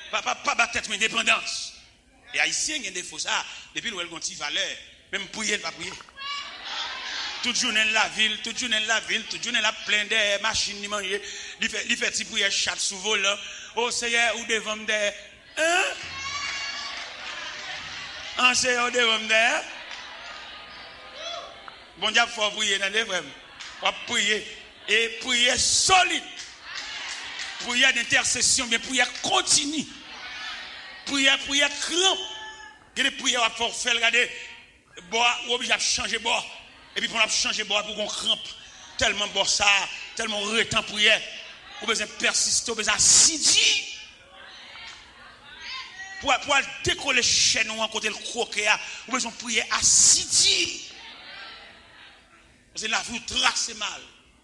pas tête mais dépendance. Et haïtien il y a des faux ça depuis le gonti valeur même prier pas prier. Toute journée la ville, toute journée la plein de machines manger, il fait petit prière chat sous volant. Oh Seigneur ou devant me hein? En Seigneur devant me bon Dieu faut prier dans des frères. On prier et prier solide. Prière d'intercession, mais prière continue. Prière crampe. Il y a des prières à faire regarder bois ou obligé de changer bois. Et puis pour changer bois pour qu'on crampe. Tellement bois ça, tellement retend prière. Ou besoin persister, ou besoin assidu. Pour décoller chez nous en côté le croquet, ou besoin prier assidu. Parce que la vie trace mal.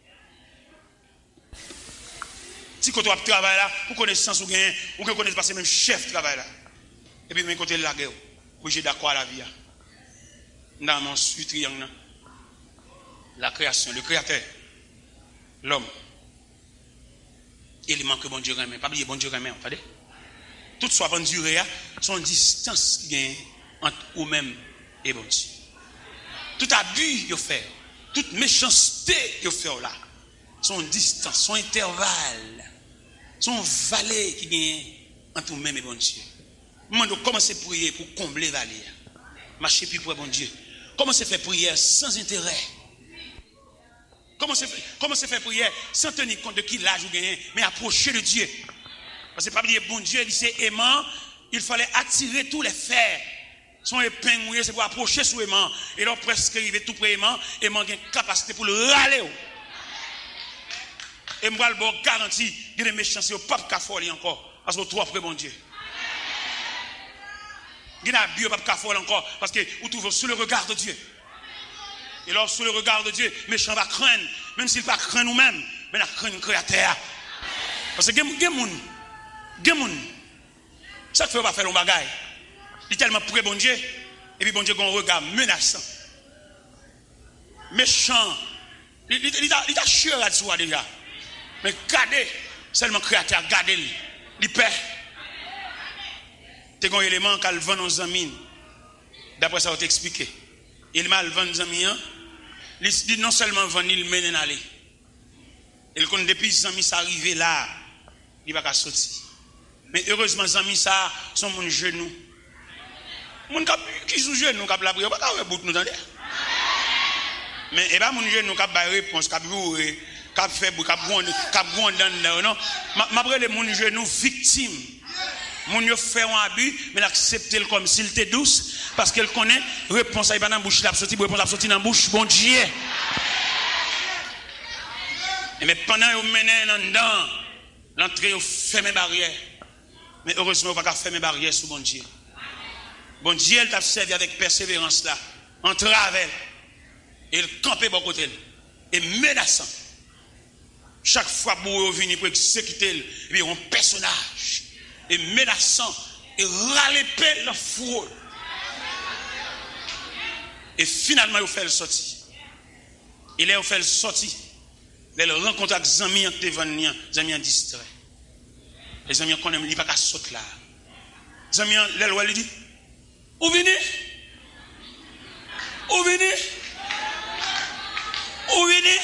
Si quand on travaille là, pour connaissance ou gain, ou que connaître parce que même chef travaille là. Et puis même côté la guerre, pour j'ai d'accord à la vie. Dans mon triangle, la création, le créateur, l'homme. Il manque bon Dieu remet, pas oublier bon Dieu remet, entendez? Tout soit en durée, son distance qui gagne entre vous-même et bon Dieu. Tout abus vous fait, toute méchanceté vous fait là, son distance, son intervalle. Son valet qui gagne entre nous-mêmes et bon Dieu. Nous commencer à prier pour combler valet. Marcher plus pour bon Dieu. Commencez à faire prière sans intérêt. Commencez à faire prière sans tenir compte de qui l'âge vous gagnez, mais approcher de Dieu. Parce que pas dire bon Dieu, il c'est aimant, il fallait attirer tous les fers. Son épingle, c'est pour approcher sous aimant. Et là, presque arriver tout près aimant, aimant a une capacité pour le râler. Et moi, le bon garantie, il y a des méchancetés au pape Cafoli encore. Parce que vous après bon Dieu. Il y a des pape Cafoli encore. Parce que vous trouvez sous le regard de Dieu. Et alors, sous le regard de Dieu, méchant va craindre. Même s'il ne va pas craindre nous-mêmes, mais il va craindre un créateur. Parce que il y a des gens. Ça fait pas faire un bagaille. Il est tellement près bon Dieu. Et puis bon Dieu a un regard menaçant. Méchant. Il a chié là-dessus déjà. Mais gardez, seulement créateur, gardez-le. Il paie. C'est un élément qu'elle vend aux amis. D'après ça, on t'explique. Il m'a vendu aux amis. Il dit non seulement vendre, il mène à aller. Et depuis les amis sont arrivés là, il ne va pas sortir. Mais heureusement, les amis sont mon genou. Mon qui sous genou, qui la prière, pas de bout nous dans mais et pas mon genou qui a réponse, qui a bourré. Cap fait cap grondant non m'a brûlé mon genou victime mon yo fait un abus mais l'accepter comme s'il était douce parce qu'elle connaît réponse à pas dans bouche la sorti réponse la sorti dans bouche bon Dieu mais pendant yo mener dans dedans l'entrée yo fermer barrière mais heureusement pas fermer barrière sous bon Dieu elle t'a servi avec persévérance là en travers et il campait bon côté et menaçant. Chaque fois que vous venez pour exécuter, il y a un personnage et menaçant et râler le four. Et finalement, il fait le sorti. Il a fait le sorti. Il rencontre avec les amis les amis distraits. Les amis connaissent, il n'y a pas qu'à sauter là. Les amis, il dit où venez? Où venez? Où venez?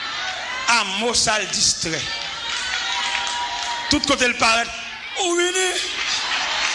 À Mossal distrait. Tout côté le paraît. Où venez?